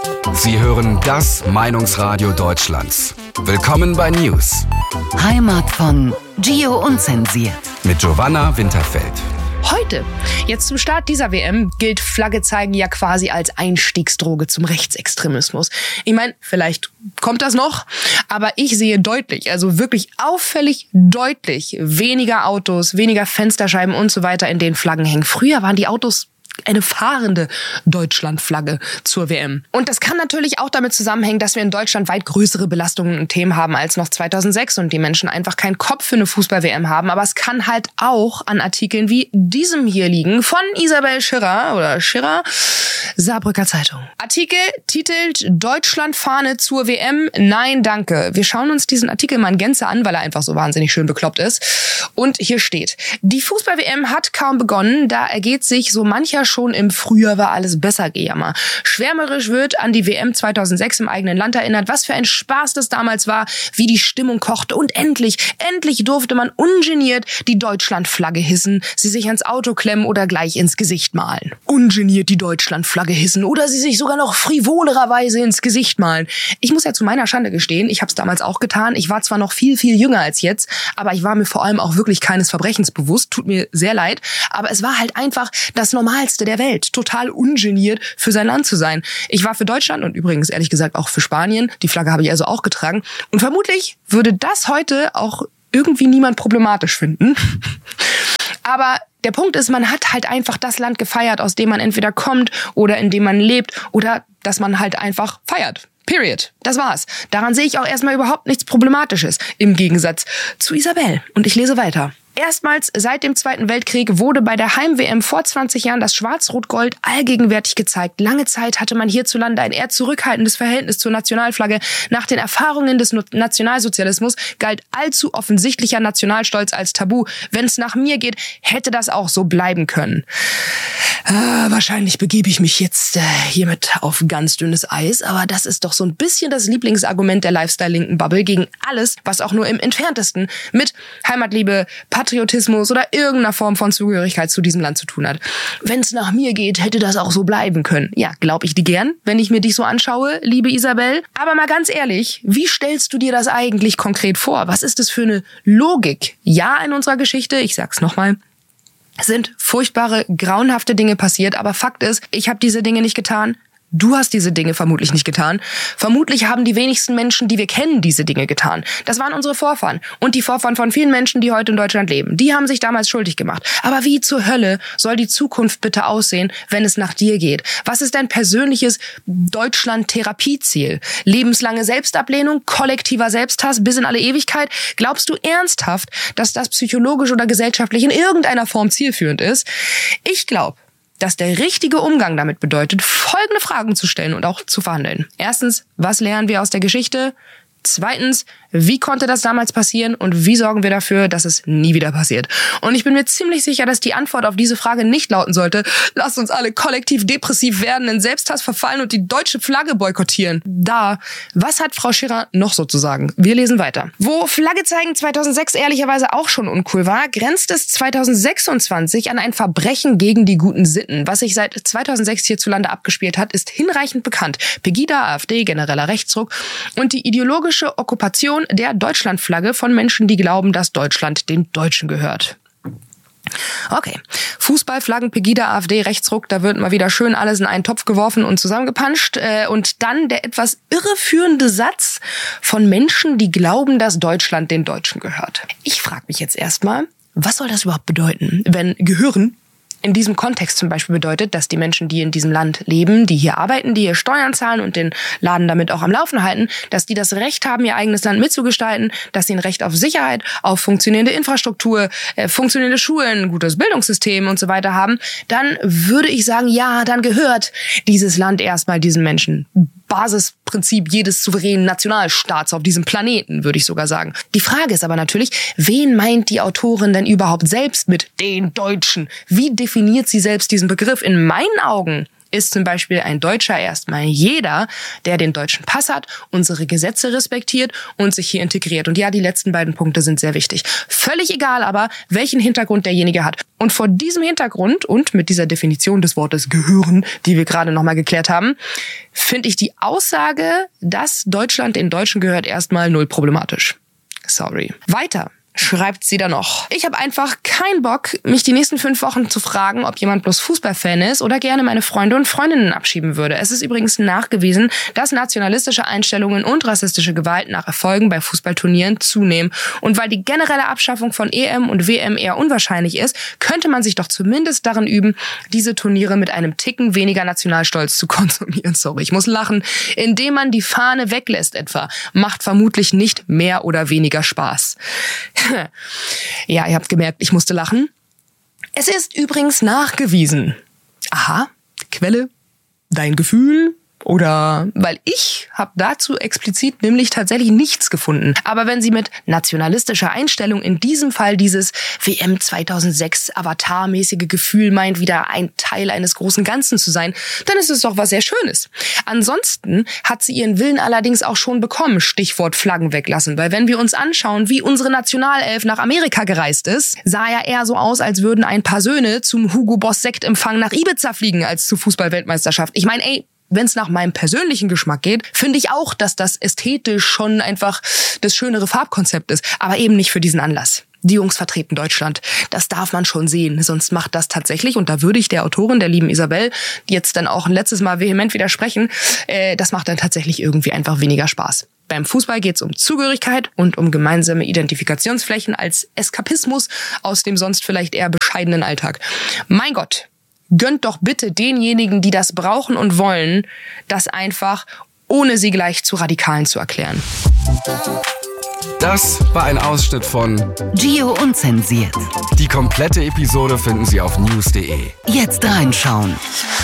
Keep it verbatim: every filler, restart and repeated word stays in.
Sie hören das Meinungsradio Deutschlands. Willkommen bei News. Heimat von Gio Unzensiert. Mit Giovanna Winterfeld. Heute, jetzt zum Start dieser W M, gilt Flagge zeigen ja quasi als Einstiegsdroge zum Rechtsextremismus. Ich meine, vielleicht kommt das noch, aber ich sehe deutlich, also wirklich auffällig deutlich weniger Autos, weniger Fensterscheiben und so weiter, in denen Flaggen hängen. Früher waren die Autos eine fahrende Deutschlandflagge zur W M. Und das kann natürlich auch damit zusammenhängen, dass wir in Deutschland weit größere Belastungen und Themen haben als noch zweitausendsechs und die Menschen einfach keinen Kopf für eine Fußball-W M haben. Aber es kann halt auch an Artikeln wie diesem hier liegen von Isabel Schirrer oder Schirrer, Saarbrücker Zeitung. Artikel titelt Deutschlandfahne zur W M. Nein, danke. Wir schauen uns diesen Artikel mal in Gänze an, weil er einfach so wahnsinnig schön bekloppt ist. Und hier steht: Die Fußball-W M hat kaum begonnen, da ergeht sich so mancher schon im Frühjahr war alles besser Gejammer. Schwärmerisch wird an die W M zweitausendsechs im eigenen Land erinnert, was für ein Spaß das damals war, wie die Stimmung kochte und endlich, endlich durfte man ungeniert die Deutschlandflagge hissen, sie sich ans Auto klemmen oder gleich ins Gesicht malen. Ungeniert die Deutschlandflagge hissen oder sie sich sogar noch frivolererweise ins Gesicht malen. Ich muss ja zu meiner Schande gestehen, ich habe es damals auch getan. Ich war zwar noch viel, viel jünger als jetzt, aber ich war mir vor allem auch wirklich keines Verbrechens bewusst. Tut mir sehr leid, aber es war halt einfach das Normalste der Welt, total ungeniert für sein Land zu sein. Ich war für Deutschland und übrigens ehrlich gesagt auch für Spanien, die Flagge habe ich also auch getragen und vermutlich würde das heute auch irgendwie niemand problematisch finden. Aber der Punkt ist, man hat halt einfach das Land gefeiert, aus dem man entweder kommt oder in dem man lebt oder dass man halt einfach feiert. Period. Das war's. Daran sehe ich auch erstmal überhaupt nichts Problematisches, im Gegensatz zu Isabel. Und ich lese weiter. Erstmals seit dem Zweiten Weltkrieg wurde bei der Heim-W M vor zwanzig Jahren das Schwarz-Rot-Gold allgegenwärtig gezeigt. Lange Zeit hatte man hierzulande ein eher zurückhaltendes Verhältnis zur Nationalflagge. Nach den Erfahrungen des Nationalsozialismus galt allzu offensichtlicher Nationalstolz als Tabu. Wenn es nach mir geht, hätte das auch so bleiben können. Äh, wahrscheinlich begebe ich mich jetzt äh, hiermit auf ganz dünnes Eis, aber das ist doch so ein bisschen das Lieblingsargument der Lifestyle-linken Bubble gegen alles, was auch nur im Entferntesten mit Heimatliebe, Patriotismus oder irgendeiner Form von Zugehörigkeit zu diesem Land zu tun hat. Wenn es nach mir geht, hätte das auch so bleiben können. Ja, glaube ich dir gern, wenn ich mir dich so anschaue, liebe Isabel. Aber mal ganz ehrlich, wie stellst du dir das eigentlich konkret vor? Was ist das für eine Logik? Ja, in unserer Geschichte, ich sag's nochmal, sind furchtbare, grauenhafte Dinge passiert, aber Fakt ist, ich habe diese Dinge nicht getan. Du hast diese Dinge vermutlich nicht getan. Vermutlich haben die wenigsten Menschen, die wir kennen, diese Dinge getan. Das waren unsere Vorfahren und die Vorfahren von vielen Menschen, die heute in Deutschland leben. Die haben sich damals schuldig gemacht. Aber wie zur Hölle soll die Zukunft bitte aussehen, wenn es nach dir geht? Was ist dein persönliches Deutschland-Therapieziel? Lebenslange Selbstablehnung, kollektiver Selbsthass bis in alle Ewigkeit? Glaubst du ernsthaft, dass das psychologisch oder gesellschaftlich in irgendeiner Form zielführend ist? Ich glaube, dass der richtige Umgang damit bedeutet, folgende Fragen zu stellen und auch zu verhandeln. Erstens, was lernen wir aus der Geschichte? Zweitens, wie konnte das damals passieren und wie sorgen wir dafür, dass es nie wieder passiert? Und ich bin mir ziemlich sicher, dass die Antwort auf diese Frage nicht lauten sollte: Lasst uns alle kollektiv depressiv werden, in Selbsthass verfallen und die deutsche Flagge boykottieren. Da, was hat Frau Schirrer noch so zu sagen? Wir lesen weiter. Wo Flagge zeigen zweitausendsechs ehrlicherweise auch schon uncool war, grenzt es zweitausendsechsundzwanzig an ein Verbrechen gegen die guten Sitten. Was sich seit zweitausendsechs hierzulande abgespielt hat, ist hinreichend bekannt. Pegida, AfD, genereller Rechtsruck und die ideologische Okkupation der Deutschlandflagge von Menschen, die glauben, dass Deutschland den Deutschen gehört. Okay, Fußballflaggen, Pegida, AfD, Rechtsruck, da wird mal wieder schön alles in einen Topf geworfen und zusammengepanscht. Und dann der etwas irreführende Satz von Menschen, die glauben, dass Deutschland den Deutschen gehört. Ich frage mich jetzt erstmal, was soll das überhaupt bedeuten, wenn gehören in diesem Kontext zum Beispiel bedeutet, dass die Menschen, die in diesem Land leben, die hier arbeiten, die hier Steuern zahlen und den Laden damit auch am Laufen halten, dass die das Recht haben, ihr eigenes Land mitzugestalten, dass sie ein Recht auf Sicherheit, auf funktionierende Infrastruktur, äh, funktionierende Schulen, gutes Bildungssystem und so weiter haben, dann würde ich sagen, ja, dann gehört dieses Land erstmal diesen Menschen. Basisprinzip jedes souveränen Nationalstaats auf diesem Planeten, würde ich sogar sagen. Die Frage ist aber natürlich, wen meint die Autorin denn überhaupt selbst mit den Deutschen? Wie definiert sie selbst diesen Begriff? In meinen Augen ist zum Beispiel ein Deutscher erstmal jeder, der den deutschen Pass hat, unsere Gesetze respektiert und sich hier integriert. Und ja, die letzten beiden Punkte sind sehr wichtig. Völlig egal aber, welchen Hintergrund derjenige hat. Und vor diesem Hintergrund und mit dieser Definition des Wortes gehören, die wir gerade nochmal geklärt haben, finde ich die Aussage, dass Deutschland den Deutschen gehört, erstmal null problematisch. Sorry. Weiter schreibt sie dann noch: Ich habe einfach keinen Bock, mich die nächsten fünf Wochen zu fragen, ob jemand bloß Fußballfan ist oder gerne meine Freunde und Freundinnen abschieben würde. Es ist übrigens nachgewiesen, dass nationalistische Einstellungen und rassistische Gewalt nach Erfolgen bei Fußballturnieren zunehmen. Und weil die generelle Abschaffung von E M und W M eher unwahrscheinlich ist, könnte man sich doch zumindest darin üben, diese Turniere mit einem Ticken weniger Nationalstolz zu konsumieren. Sorry, ich muss lachen. Indem man die Fahne weglässt etwa, macht vermutlich nicht mehr oder weniger Spaß. Ja, ihr habt gemerkt, ich musste lachen. Es ist übrigens nachgewiesen. Aha, Quelle, dein Gefühl oder... Weil ich habe dazu explizit nämlich tatsächlich nichts gefunden. Aber wenn sie mit nationalistischer Einstellung in diesem Fall dieses W M zweitausendsechs Avatar-mäßige Gefühl meint, wieder ein Teil eines großen Ganzen zu sein, dann ist es doch was sehr Schönes. Ansonsten hat sie ihren Willen allerdings auch schon bekommen, Stichwort Flaggen weglassen. Weil wenn wir uns anschauen, wie unsere Nationalelf nach Amerika gereist ist, sah ja eher so aus, als würden ein paar Söhne zum Hugo Boss Sektempfang nach Ibiza fliegen als zur Fußball-Weltmeisterschaft. Ich meine, ey, wenn es nach meinem persönlichen Geschmack geht, finde ich auch, dass das ästhetisch schon einfach das schönere Farbkonzept ist. Aber eben nicht für diesen Anlass. Die Jungs vertreten Deutschland. Das darf man schon sehen. Sonst macht das tatsächlich, und da würde ich der Autorin, der lieben Isabel, jetzt dann auch ein letztes Mal vehement widersprechen, äh, das macht dann tatsächlich irgendwie einfach weniger Spaß. Beim Fußball geht es um Zugehörigkeit und um gemeinsame Identifikationsflächen als Eskapismus aus dem sonst vielleicht eher bescheidenen Alltag. Mein Gott. Gönnt doch bitte denjenigen, die das brauchen und wollen, das einfach, ohne sie gleich zu Radikalen zu erklären. Das war ein Ausschnitt von Gio Unzensiert. Die komplette Episode finden Sie auf news punkt de. Jetzt reinschauen.